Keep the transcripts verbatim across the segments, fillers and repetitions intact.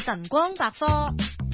晨光百科。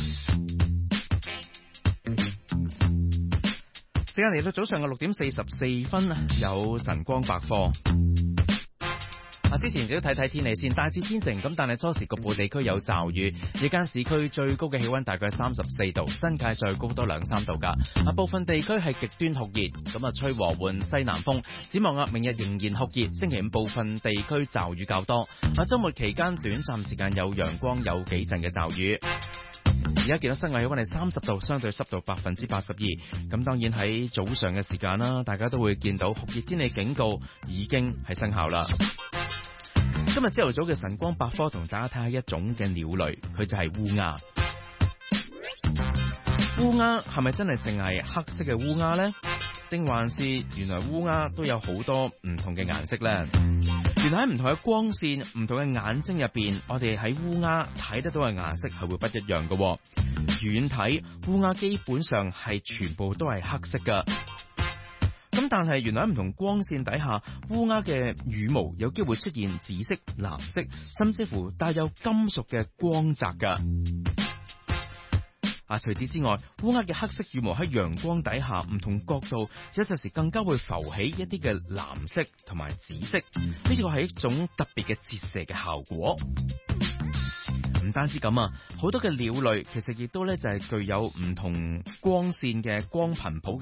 時間嚟到早上嘅六點四十四分啊，有晨光百科。啊，之前亦都睇睇天氣先，大致天晴咁，但係初時局部地區有驟雨。夜間市區最高嘅氣溫大概三十四度，新界再高多兩三度噶。啊，部分地區係極端酷熱，咁啊吹和緩西南風。展望啊，明日仍然酷熱，星期五部分地區驟雨較多。啊，週末期間短暫時間有陽光，有幾陣嘅驟雨。而家見到室外氣溫係三十度，相對濕度百分之八十二。咁當然喺早上嘅時間啦，大家都會見到酷熱天氣警告已經係生效啦。今日朝頭早嘅晨光百科同大家睇下一種嘅鳥類，佢就係烏鴉。烏鴉係咪真係淨係黑色嘅烏鴉呢？定還是原來烏鴉都有好多唔同嘅顏色呢？原來喺唔同嘅光線、唔同嘅眼睛入邊，我哋喺烏鴉睇得到嘅顏色係會不一樣嘅。遠睇烏鴉基本上係全部都係黑色噶。咁但係原來喺唔同光線底下，烏鴉嘅羽毛有機會出現紫色、藍色，甚至乎帶有金屬嘅光澤噶。啊，除此之外，烏鴉嘅黑色羽毛喺陽光底下唔同角度，有陣時更加會浮起一啲嘅藍色同埋紫色，呢個係一種特別嘅折射嘅效果。唔單止咁啊，好多嘅鳥類其實亦都咧就係具有唔同光線嘅光頻譜